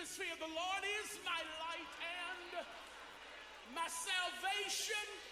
atmosphere. The Lord is my light and my salvation.